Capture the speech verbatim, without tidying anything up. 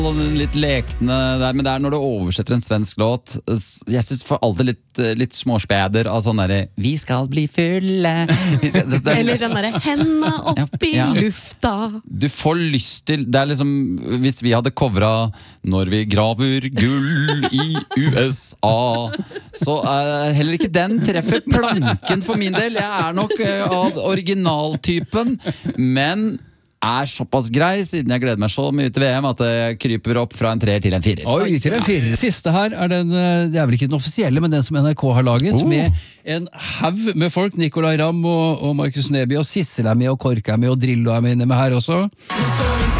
litt lekne der, men det er når du oversetter en svensk låt. Jeg synes for alltid litt, litt småspeder av sånn der vi skal bli fulle. Vi skal, det, det, Eller den der henda opp i Ja, ja. lufta. Du får lyst til, det er liksom, hvis vi hadde covret når vi graver gull i U S A, så er heller ikke den treffer planken for min del. Jeg er nok eh, av originaltypen, men er såpass grei, siden jeg gleder meg så mye til V M, at jeg kryper opp fra en treer til en firer. Oi, til en firer. Siste her er den, det er vel ikke den offisielle, men den som N R K har laget, Oh. med en haug med folk. Nicolai Ramm og, og Markus Neby, og Sissel er med, og Kork er med, og Drillo er med, med her også.